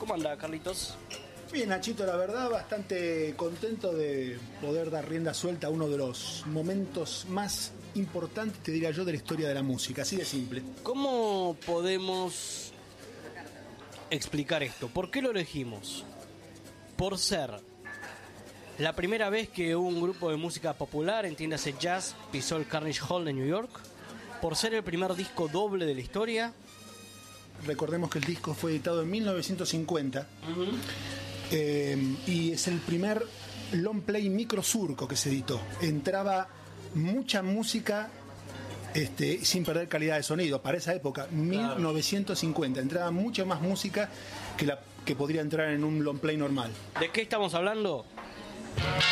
¿Cómo anda, Carlitos? Bien, Nachito, la verdad, bastante contento de poder dar rienda suelta a uno de los momentos más importantes, te diría yo, de la historia de la música, así de simple. ¿Cómo podemos explicar esto? ¿Por qué lo elegimos? Por ser la primera vez que un grupo de música popular, entiéndase jazz, pisó el Carnegie Hall de New York. Por ser el primer disco doble de la historia. Recordemos que el disco fue editado en 1950. Y es el primer long play microsurco que se editó. Entraba mucha música sin perder calidad de sonido. Para esa época, 1950, entraba mucha más música que podría entrar en un long play normal. ¿De qué estamos hablando?